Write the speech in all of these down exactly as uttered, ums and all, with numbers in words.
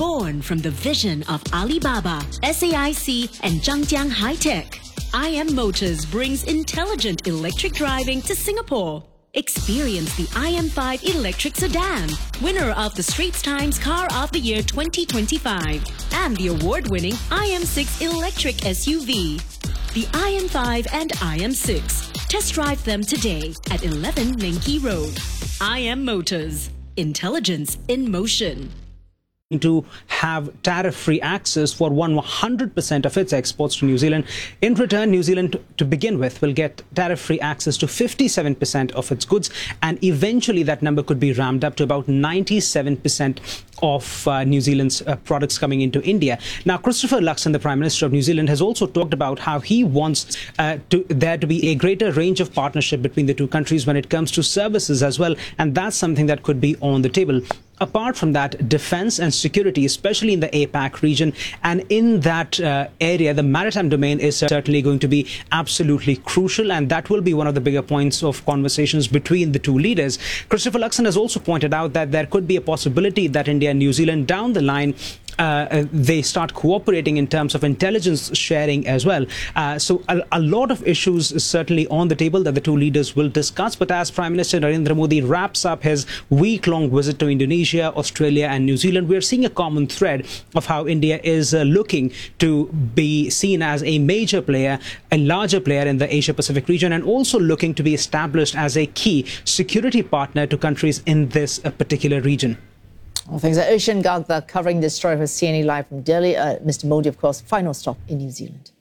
Born from the vision of Alibaba, S A I C, and Zhangjiang High-Tech, I M Motors brings intelligent electric driving to Singapore. Experience the I M five electric sedan, winner of the Straits Times Car of the Year twenty twenty-five, and the award-winning I M six electric S U V. The I M five and I M six. Test drive them today at eleven Leng Road. I M Motors. Intelligence in motion. To have tariff-free access for one hundred percent of its exports to New Zealand. In return, New Zealand, to begin with, will get tariff-free access to fifty-seven percent of its goods, and eventually that number could be ramped up to about ninety-seven percent of uh, New Zealand's uh, products coming into India. Now, Christopher Luxon, the Prime Minister of New Zealand, has also talked about how he wants uh, to, there to be a greater range of partnership between the two countries when it comes to services as well, and that's something that could be on the table. Apart from that, defense and security, especially in the APAC region, and in that uh, area, the maritime domain is certainly going to be absolutely crucial, and that will be one of the bigger points of conversations between the two leaders. Christopher Luxon has also pointed out that there could be a possibility that India and New Zealand down the line Uh, they start cooperating in terms of intelligence sharing as well. Uh, so a, a lot of issues certainly on the table that the two leaders will discuss. But as Prime Minister Narendra Modi wraps up his week-long visit to Indonesia, Australia and New Zealand, we're seeing a common thread of how India is uh, looking to be seen as a major player, a larger player in the Asia-Pacific region, and also looking to be established as a key security partner to countries in this uh, particular region. Well, thanks to Ushan Gagda covering this story for C N A Live from Delhi. Uh, Mister Modi, of course, final stop in New Zealand.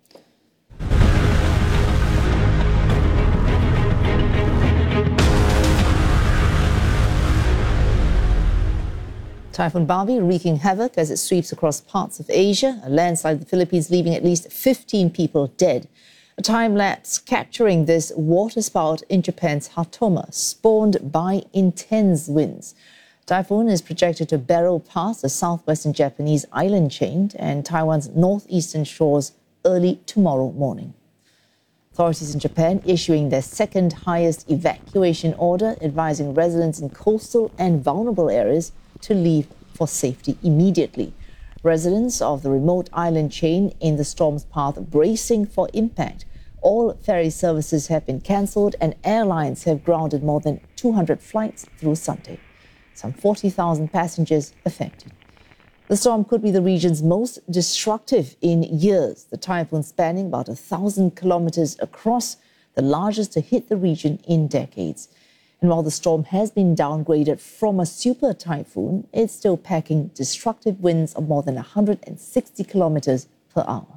Typhoon Barbie wreaking havoc as it sweeps across parts of Asia. A landslide in the Philippines leaving at least fifteen people dead. A time-lapse capturing this waterspout in Japan's Hatoma, spawned by intense winds. Typhoon is projected to barrel past the southwestern Japanese island chain and Taiwan's northeastern shores early tomorrow morning. Authorities in Japan issuing their second highest evacuation order, advising residents in coastal and vulnerable areas to leave for safety immediately. Residents of the remote island chain in the storm's path bracing for impact. All ferry services have been cancelled and airlines have grounded more than two hundred flights through Sunday. Some forty thousand passengers affected. The storm could be the region's most destructive in years, the typhoon spanning about a thousand kilometers across, the largest to hit the region in decades. And while the storm has been downgraded from a super typhoon, it's still packing destructive winds of more than one hundred sixty kilometers per hour.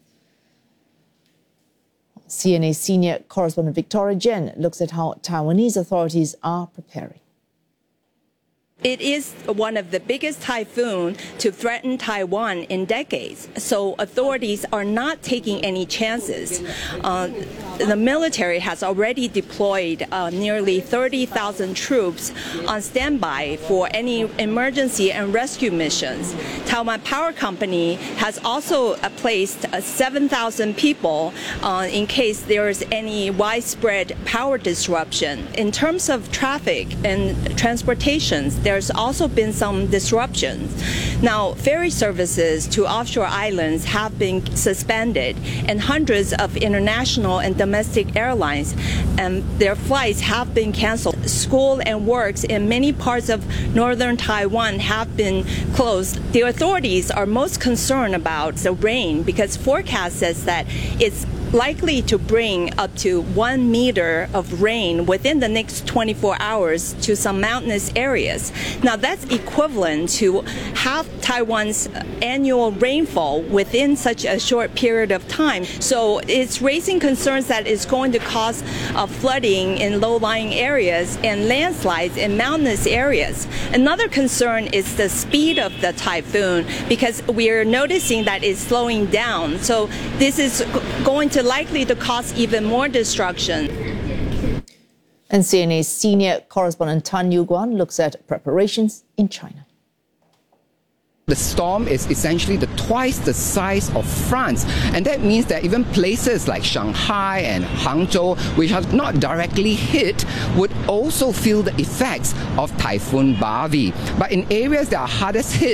C N A senior correspondent Victoria Jen looks at how Taiwanese authorities are preparing. It is one of the biggest typhoons to threaten Taiwan in decades, so authorities are not taking any chances. Uh, the military has already deployed uh, nearly thirty thousand troops on standby for any emergency and rescue missions. Taiwan Power Company has also uh, placed uh, seven thousand people uh, in case there is any widespread power disruption. In terms of traffic and transportation, there's also been some disruptions. Now, ferry services to offshore islands have been suspended, and hundreds of international and domestic airlines and their flights have been canceled. School and works in many parts of northern Taiwan have been closed. The authorities are most concerned about the rain because forecast says that it's likely to bring up to one meter of rain within the next twenty-four hours to some mountainous areas. Now, that's equivalent to half Taiwan's annual rainfall within such a short period of time. So it's raising concerns that it's going to cause uh, flooding in low-lying areas and landslides in mountainous areas. Another concern is the speed of the typhoon because we are noticing that it's slowing down. So this is going to likely to cause even more destruction. And C N A's senior correspondent Tan Yu-Guan looks at preparations in China. The storm is essentially the twice the size of France, and that means that even places like Shanghai and Hangzhou, which are not directly hit, would also feel the effects of Typhoon Barbie. But in areas that are hardest hit,